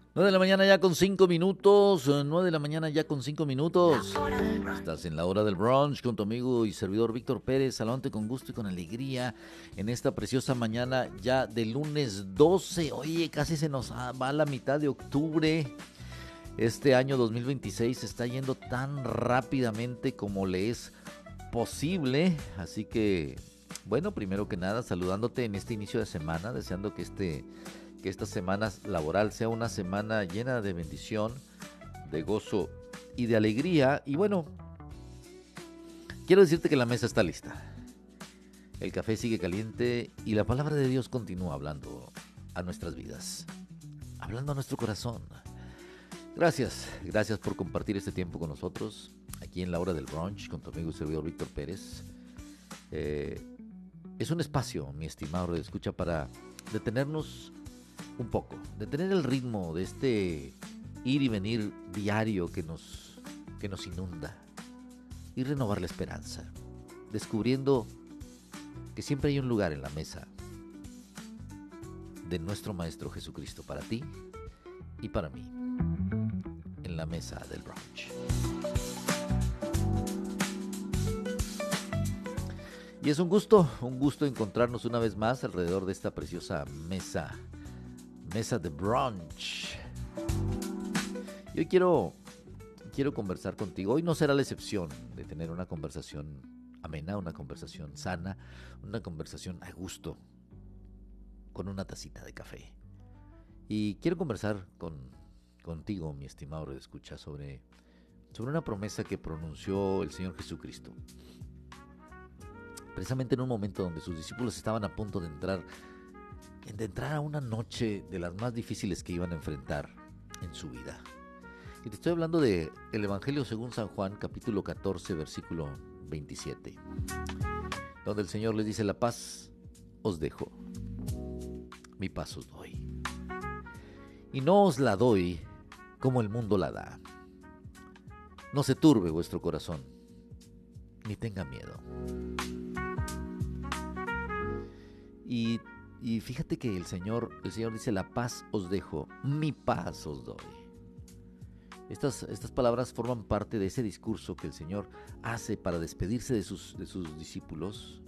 9 de la mañana ya con 5 minutos, 9 de la mañana ya con 5 minutos. Estás en la hora del brunch con tu amigo y servidor Víctor Pérez, saludándote con gusto y con alegría en esta preciosa mañana ya de lunes 12. Oye, casi se nos va la mitad de octubre. Este año 2026 está yendo tan rápidamente como le es posible, así que, bueno, primero que nada, saludándote en este inicio de semana, deseando que esta semana laboral sea una semana llena de bendición, de gozo y de alegría. Y bueno, quiero decirte que la mesa está lista. El café sigue caliente y la palabra de Dios continúa hablando a nuestras vidas, hablando a nuestro corazón. Gracias por compartir este tiempo con nosotros aquí en la hora del brunch con tu amigo y servidor Víctor Pérez. Es un espacio, mi estimado redescucha, para detenernos un poco, detener el ritmo de este ir y venir diario que nos inunda y renovar la esperanza, descubriendo que siempre hay un lugar en la mesa de nuestro Maestro Jesucristo para ti y para mí, en la mesa del brunch. Y es un gusto encontrarnos una vez más alrededor de esta preciosa mesa de brunch. Y hoy quiero conversar contigo. Hoy no será la excepción de tener una conversación amena, una conversación sana, una conversación a gusto, con una tacita de café. Y quiero conversar contigo, mi estimado redescucha, sobre una promesa que pronunció el Señor Jesucristo. Precisamente en un momento donde sus discípulos estaban a punto de entrar a una noche de las más difíciles que iban a enfrentar en su vida. Y te estoy hablando de el Evangelio según San Juan, capítulo 14, versículo 27, donde el Señor les dice: la paz os dejo, mi paz os doy. Y no os la doy como el mundo la da. No se turbe vuestro corazón, ni tenga miedo. Y fíjate que el Señor dice: la paz os dejo, mi paz os doy. Estas palabras forman parte de ese discurso que el Señor hace para despedirse de sus discípulos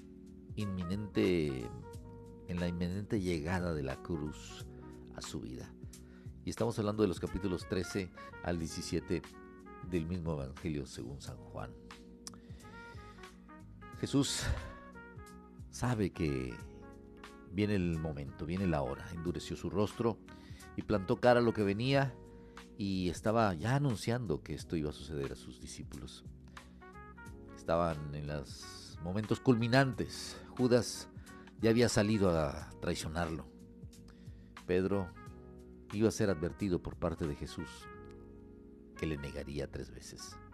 en la inminente llegada de la cruz a su vida. Y estamos hablando de los capítulos 13 al 17 del mismo Evangelio según San Juan. Jesús sabe que viene el momento, viene la hora. Endureció su rostro y plantó cara a lo que venía, y estaba ya anunciando que esto iba a suceder a sus discípulos. Estaban en los momentos culminantes. Judas ya había salido a traicionarlo. Pedro iba a ser advertido por parte de Jesús que le negaría 3 veces.